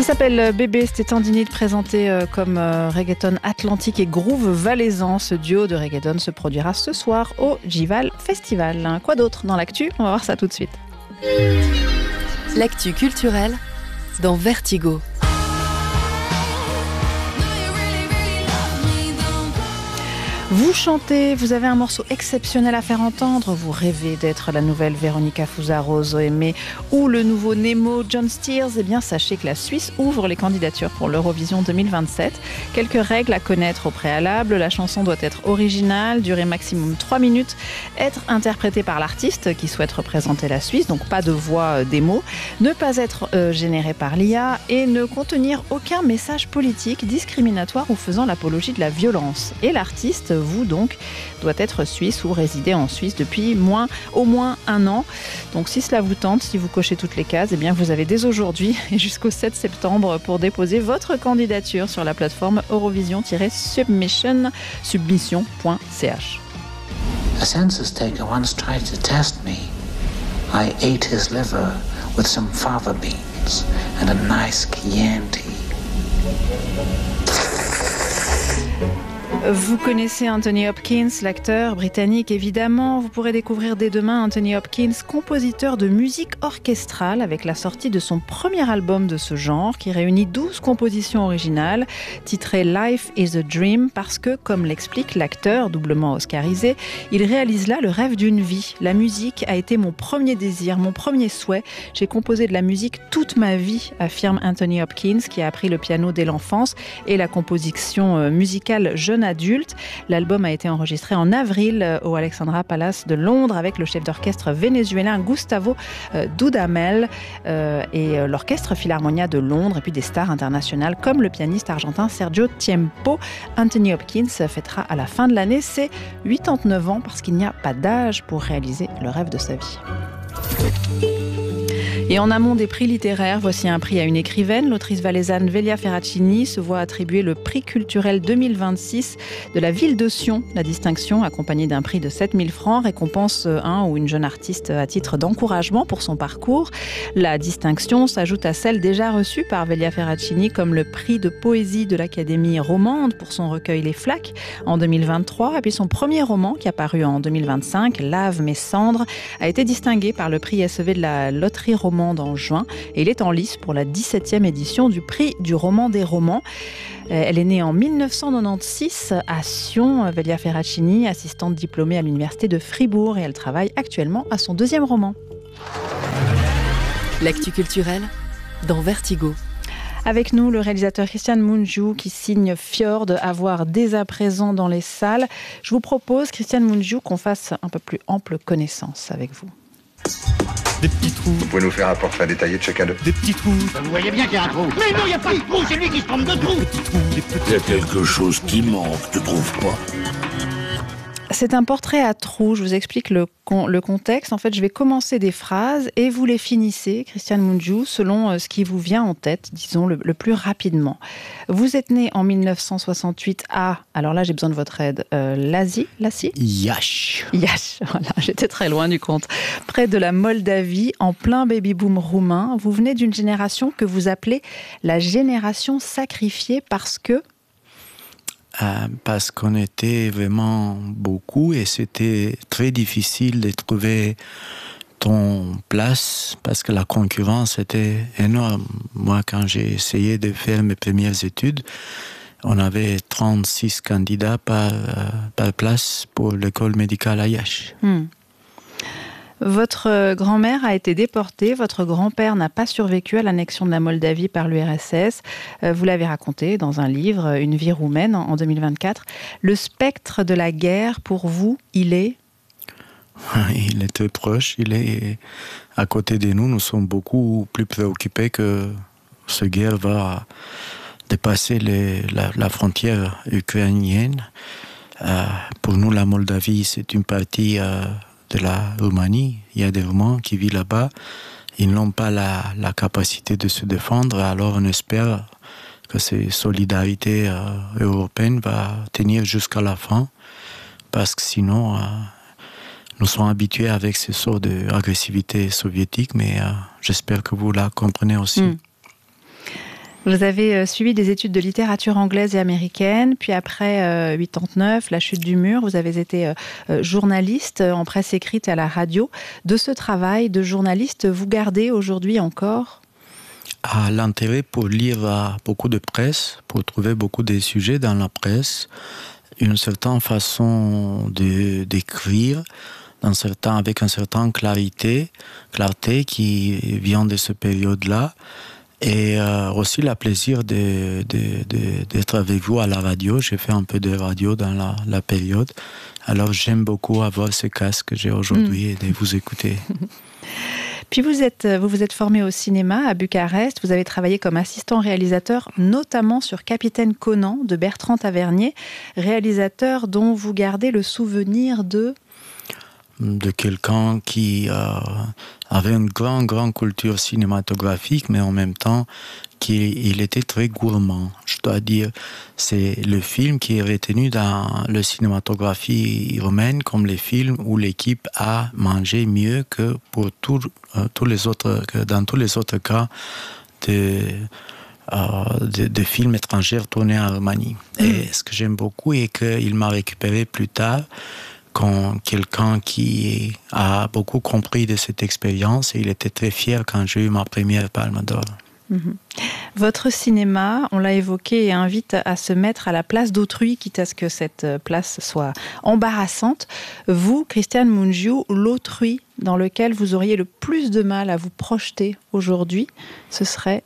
Ça s'appelle Bébé, c'était Tandini présenté comme reggaeton atlantique et groove valaisan. Ce duo de reggaeton se produira ce soir au Jival Festival. Quoi d'autre dans l'actu? On va voir ça tout de suite. L'actu culturelle dans Vertigo. Vous chantez, vous avez un morceau exceptionnel à faire entendre, vous rêvez d'être la nouvelle Véronica Fusaro, Zoémé ou le nouveau Nemo, John Steers, eh bien sachez que la Suisse ouvre les candidatures pour l'Eurovision 2027. Quelques règles à connaître au préalable, la chanson doit être originale, durer maximum 3 minutes, être interprétée par l'artiste qui souhaite représenter la Suisse, donc pas de voix démo, ne pas être générée par l'IA et ne contenir aucun message politique, discriminatoire ou faisant l'apologie de la violence. Et l'artiste, vous donc, doit être suisse ou résider en Suisse depuis au moins 1 an. Donc si cela vous tente, si vous cochez toutes les cases, eh bien vous avez dès aujourd'hui et jusqu'au 7 septembre pour déposer votre candidature sur la plateforme Eurovision-submission.ch. A census taker once tried to test me. I ate his liver with some fava beans and a nice Chianti. Vous connaissez Anthony Hopkins, l'acteur britannique évidemment. Vous pourrez découvrir dès demain Anthony Hopkins, compositeur de musique orchestrale avec la sortie de son premier album de ce genre qui réunit 12 compositions originales titrées Life is a Dream parce que, comme l'explique l'acteur doublement oscarisé, il réalise là le rêve d'une vie. La musique a été mon premier désir, mon premier souhait. J'ai composé de la musique toute ma vie, affirme Anthony Hopkins qui a appris le piano dès l'enfance et la composition musicale jeune adulte. L'album a été enregistré en avril au Alexandra Palace de Londres avec le chef d'orchestre vénézuélien Gustavo Dudamel et l'orchestre Philharmonia de Londres et puis des stars internationales comme le pianiste argentin Sergio Tiempo. Anthony Hopkins fêtera à la fin de l'année ses 89 ans parce qu'il n'y a pas d'âge pour réaliser le rêve de sa vie. Et en amont des prix littéraires, voici un prix à une écrivaine. L'autrice valaisanne Velia Ferracini se voit attribuer le prix culturel 2026 de la ville de Sion. La distinction, accompagnée d'un prix de 7 000 francs, récompense un ou une jeune artiste à titre d'encouragement pour son parcours. La distinction s'ajoute à celle déjà reçue par Velia Ferracini comme le prix de poésie de l'Académie romande pour son recueil Les Flaques en 2023. Et puis son premier roman, qui a paru en 2025, Lave mes cendres, a été distingué par le prix SEV de la loterie romande en juin et il est en lice pour la 17e édition du prix du roman des romans. Elle est née en 1996 à Sion, Velia Ferracini, assistante diplômée à l'université de Fribourg et elle travaille actuellement à son 2e roman. L'actu culturelle dans Vertigo. Avec nous, le réalisateur Christian Mungiu qui signe Fjord à voir dès à présent dans les salles. Je vous propose, Christian Mungiu, qu'on fasse un peu plus ample connaissance avec vous. Des petits trous. Vous pouvez nous faire un portrait détaillé de chacun d'eux? Des petits trous. Vous voyez bien qu'il y a un trou. Mais non, il n'y a pas de trou, c'est lui qui se trompe de trou. Des petits trous, des petits... Il y a quelque chose qui manque, tu trouves pas? C'est un portrait à trous. Je vous explique le contexte. En fait, je vais commencer des phrases et vous les finissez, Christian Mungiu, selon ce qui vous vient en tête, disons le plus rapidement. Vous êtes né en 1968 à, alors là j'ai besoin de votre aide, Lassi Iași. Iași, voilà, j'étais très loin du compte. Près de la Moldavie, en plein baby-boom roumain, vous venez d'une génération que vous appelez la génération sacrifiée parce que... Parce qu'on était vraiment beaucoup et c'était très difficile de trouver ton place parce que la concurrence était énorme. Moi, quand j'ai essayé de faire mes premières études, on avait 36 candidats par place pour l'école médicale à Iași. Votre grand-mère a été déportée, votre grand-père n'a pas survécu à l'annexion de la Moldavie par l'URSS. Vous l'avez raconté dans un livre, Une vie roumaine, en 2024. Le spectre de la guerre, pour vous, il est ? Il est très proche, il est à côté de nous. Nous sommes beaucoup plus préoccupés que cette guerre va dépasser la frontière ukrainienne. Pour nous, la Moldavie, c'est une partie... de la Roumanie, il y a des Roumains qui vivent là-bas, ils n'ont pas la capacité de se défendre, alors on espère que cette solidarité européenne va tenir jusqu'à la fin, parce que sinon, nous sommes habitués avec ce sort d'agressivité soviétique, mais j'espère que vous la comprenez aussi. Vous avez suivi des études de littérature anglaise et américaine, puis après 89, la chute du mur, vous avez été journaliste en presse écrite et à la radio. De ce travail de journaliste, vous gardez aujourd'hui encore l'intérêt pour lire beaucoup de presse, pour trouver beaucoup de sujets dans la presse, une certaine façon d'écrire, avec une certaine clarté qui vient de cette période-là. Et aussi le plaisir d'être avec vous à la radio. J'ai fait un peu de radio dans la période. Alors j'aime beaucoup avoir ce casque que j'ai aujourd'hui et de vous écouter. Puis vous vous êtes formé au cinéma à Bucarest. Vous avez travaillé comme assistant réalisateur, notamment sur Capitaine Conan de Bertrand Tavernier, réalisateur dont vous gardez le souvenir de quelqu'un qui avait une grande culture cinématographique, mais en même temps il était très gourmand. Je dois dire, c'est le film qui est retenu dans la cinématographie romaine comme les films où l'équipe a mangé mieux que pour dans tous les autres cas de films étrangers tournés en Roumanie. Et ce que j'aime beaucoup est qu'il m'a récupéré plus tard quand quelqu'un qui a beaucoup compris de cette expérience, et il était très fier quand j'ai eu ma première Palme d'Or. Votre cinéma, on l'a évoqué, invite à se mettre à la place d'autrui, quitte à ce que cette place soit embarrassante. Vous, Christian Mungiu, l'autrui dans lequel vous auriez le plus de mal à vous projeter aujourd'hui, ce serait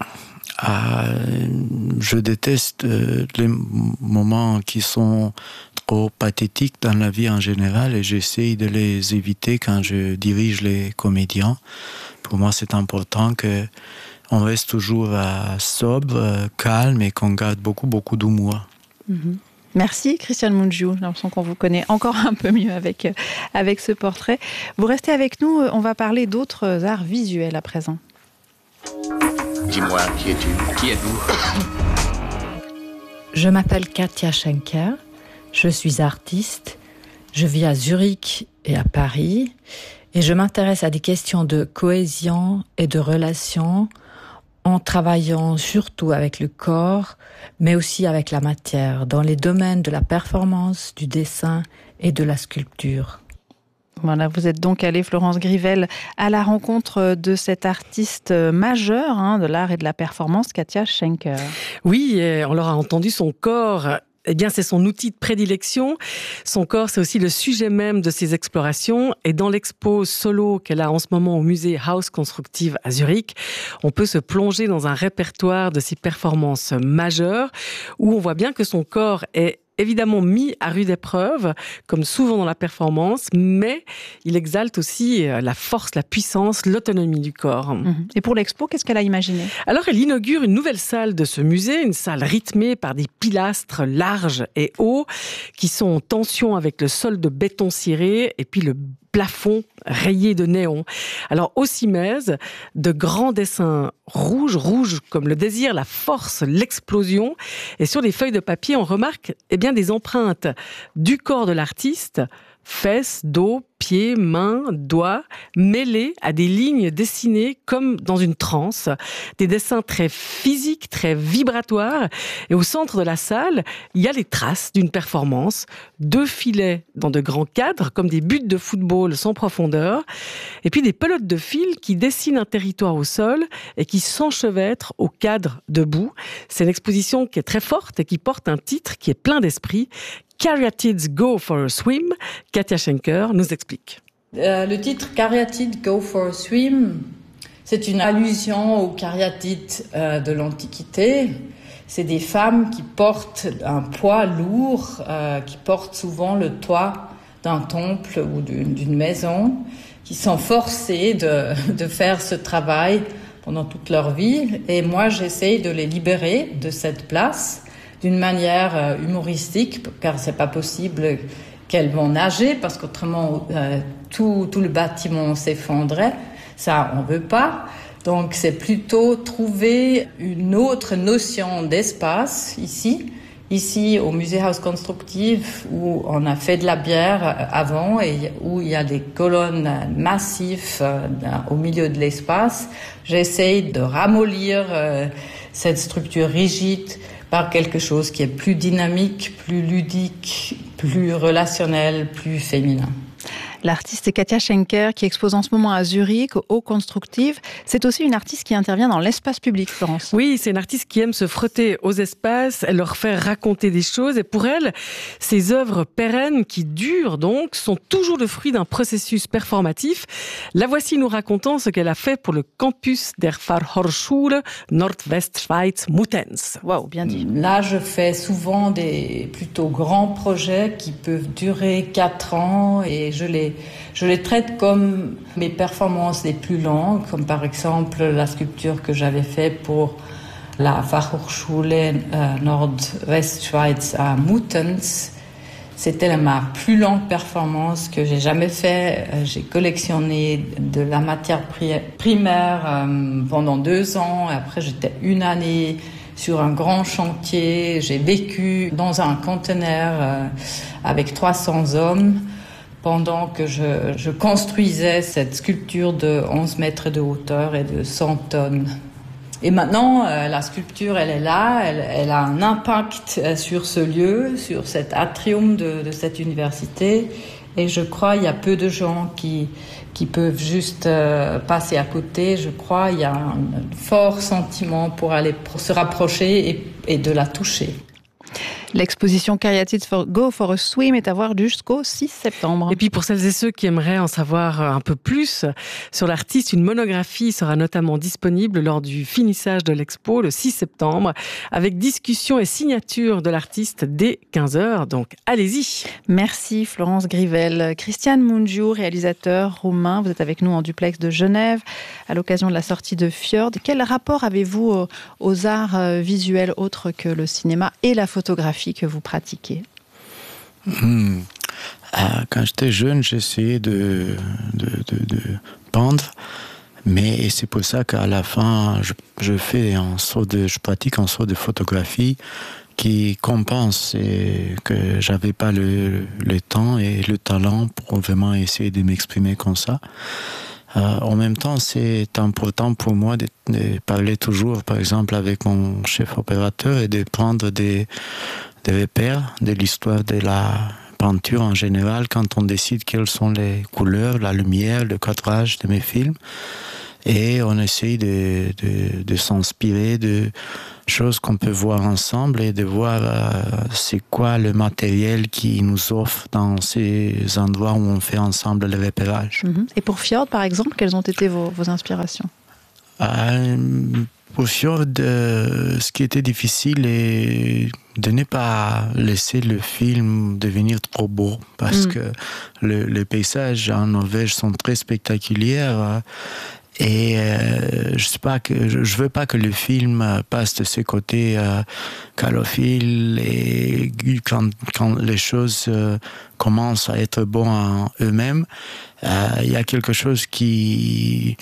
je déteste les moments qui sont trop pathétiques dans la vie en général et j'essaie de les éviter quand je dirige les comédiens. Pour moi, c'est important qu'on reste toujours sobre, calme et qu'on garde beaucoup d'humour. Merci Christian Mungiu, j'ai l'impression qu'on vous connaît encore un peu mieux avec ce portrait. Vous restez avec nous, on va parler d'autres arts visuels à présent. Dis-moi, qui es-tu? Qui êtes-vous? Je m'appelle Katia Schenker, je suis artiste, je vis à Zurich et à Paris et je m'intéresse à des questions de cohésion et de relations en travaillant surtout avec le corps, mais aussi avec la matière, dans les domaines de la performance, du dessin et de la sculpture. Voilà, vous êtes donc allée, Florence Grivel, à la rencontre de cet artiste majeur de l'art et de la performance, Katia Schenker. Oui, on l'aura entendu, son corps, c'est son outil de prédilection. Son corps, c'est aussi le sujet même de ses explorations. Et dans l'expo solo qu'elle a en ce moment au musée Haus Constructive à Zurich, on peut se plonger dans un répertoire de ses performances majeures, où on voit bien que son corps est évidemment mis à rude épreuve, comme souvent dans la performance, mais il exalte aussi la force, la puissance, l'autonomie du corps. Et pour l'expo, qu'est-ce qu'elle a imaginé? Alors, elle inaugure une nouvelle salle de ce musée, une salle rythmée par des pilastres larges et hauts, qui sont en tension avec le sol de béton ciré, et puis le plafond rayé de néon. Alors, au Cimèse, de grands dessins rouges comme le désir, la force, l'explosion. Et sur les feuilles de papier, on remarque des empreintes du corps de l'artiste, fesses, dos, pieds, mains, doigts, mêlés à des lignes dessinées comme dans une transe. Des dessins très physiques, très vibratoires. Et au centre de la salle, il y a les traces d'une performance. 2 filets dans de grands cadres, comme des buts de football sans profondeur. Et puis des pelotes de fil qui dessinent un territoire au sol et qui s'enchevêtrent au cadre debout. C'est une exposition qui est très forte et qui porte un titre qui est plein d'esprit. Caryatids Go for a Swim. Katia Schenker nous explique. Le titre Caryatids Go for a Swim, c'est une allusion aux caryatides de l'Antiquité. C'est des femmes qui portent un poids lourd, qui portent souvent le toit d'un temple ou d'une maison, qui sont forcées de faire ce travail pendant toute leur vie. Et moi, j'essaye de les libérer de cette place d'une manière humoristique, car c'est pas possible qu'elles vont nager, parce qu'autrement tout le bâtiment s'effondrait. Ça, on veut pas. Donc, c'est plutôt trouver une autre notion d'espace ici au musée Haus Constructive, où on a fait de la bière avant et où il y a des colonnes massives au milieu de l'espace. J'essaye de ramollir cette structure rigide par quelque chose qui est plus dynamique, plus ludique, plus relationnel, plus féminin. L'artiste Katja Schenker, qui expose en ce moment à Zurich, au Constructive. C'est aussi une artiste qui intervient dans l'espace public, Florence. Oui, c'est une artiste qui aime se frotter aux espaces, elle leur fait raconter des choses. Et pour elle, ces œuvres pérennes qui durent donc sont toujours le fruit d'un processus performatif. La voici nous racontant ce qu'elle a fait pour le campus der Fachhochschule Nordwestschweiz Muttenz. Waouh, bien dit. Là, je fais souvent des plutôt grands projets qui peuvent durer 4 ans et je les traite comme mes performances les plus longues, comme par exemple la sculpture que j'avais faite pour la Fachhochschule Nordwestschweiz à Muttenz. C'était ma plus longue performance que j'ai jamais fait. J'ai collectionné de la matière primaire pendant 2 ans. Et après, j'étais 1 année sur un grand chantier. J'ai vécu dans un conteneur avec 300 hommes pendant que je construisais cette sculpture de 11 mètres de hauteur et de 100 tonnes. Et maintenant, la sculpture, elle est là, elle a un impact sur ce lieu, sur cet atrium de cette université. Et je crois qu'il y a peu de gens qui peuvent juste passer à côté. Je crois qu'il y a un fort sentiment pour aller se rapprocher et de la toucher. L'exposition Cariatide Go for a Swim est à voir jusqu'au 6 septembre. Et puis pour celles et ceux qui aimeraient en savoir un peu plus sur l'artiste, une monographie sera notamment disponible lors du finissage de l'expo le 6 septembre avec discussion et signature de l'artiste dès 15h. Donc allez-y. Merci Florence Grivel. Christiane Mungiu, réalisateur roumain, vous êtes avec nous en duplex de Genève à l'occasion de la sortie de Fjord. Quel rapport avez-vous aux arts visuels autres que le cinéma et la photographie que vous pratiquez? Quand j'étais jeune, j'essayais de peindre, mais c'est pour ça qu'à la fin, je pratique une sorte de photographie qui compense et que j'avais pas le temps et le talent pour vraiment essayer de m'exprimer comme ça. En même temps, c'est important pour moi de parler toujours, par exemple, avec mon chef opérateur et de prendre des repères de l'histoire de la peinture en général quand on décide quelles sont les couleurs, la lumière, le cadrage de mes films. Et on essaye de s'inspirer de choses qu'on peut voir ensemble et de voir c'est quoi le matériel qui nous offre dans ces endroits où on fait ensemble le repérage. Et pour Fjord, par exemple, quelles ont été vos inspirations? Pour Fjord, ce qui était difficile est de ne pas laisser le film devenir trop beau, parce que les paysages en Norvège sont très spectaculaires. Et je veux pas que le film passe de ce côté calophile et quand les choses commencent à être bonnes en eux-mêmes, il y a quelque chose qui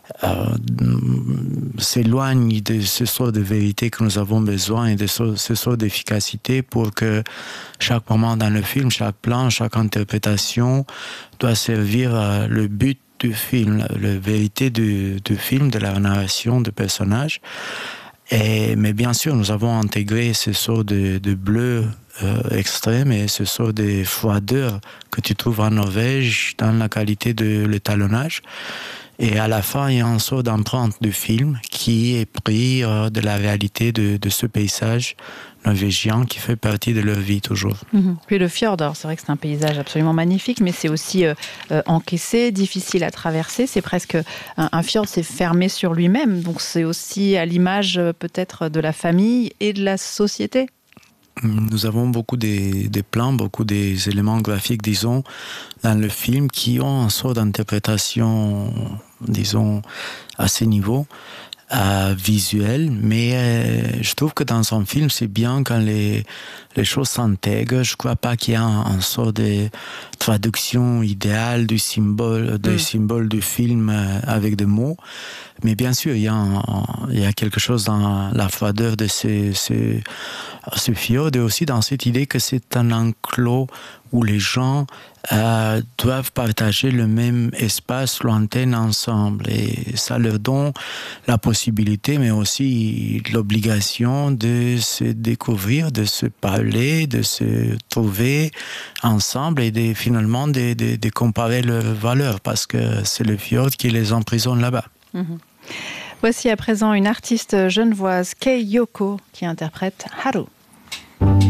s'éloigne de ce sort de vérité que nous avons besoin et de ce sort d'efficacité pour que chaque moment dans le film, chaque plan, chaque interprétation doit servir le but du film, la vérité du film, de la narration du personnage. Mais bien sûr, nous avons intégré ce sort de bleu extrême et ce sort de froideur que tu trouves en Norvège dans la qualité de l'étalonnage. Et à la fin, il y a un sort d'empreinte du film qui est pris de la réalité de ce paysage norvégien qui fait partie de leur vie toujours. Puis le fjord, c'est vrai que c'est un paysage absolument magnifique, mais c'est aussi encaissé, difficile à traverser. C'est presque un fjord, c'est fermé sur lui-même. Donc c'est aussi à l'image peut-être de la famille et de la société. Nous avons beaucoup des plans, beaucoup des éléments graphiques, disons, dans le film qui ont une sorte d'interprétation, disons, à ce niveau visuel. Mais je trouve que dans un film, c'est bien quand les choses s'intègrent. Je ne crois pas qu'il y ait une sorte de traduction idéale du symbole du film avec des mots. Mais bien sûr, il y a quelque chose dans la froideur de ce fjord et aussi dans cette idée que c'est un enclos où les gens doivent partager le même espace lointain ensemble. Et ça leur donne la possibilité, mais aussi l'obligation de se découvrir, de se parler, de se trouver ensemble et finalement de comparer leurs valeurs, parce que c'est le fjord qui les emprisonne là-bas. Voici à présent une artiste genevoise, Kei Yoko, qui interprète Haru.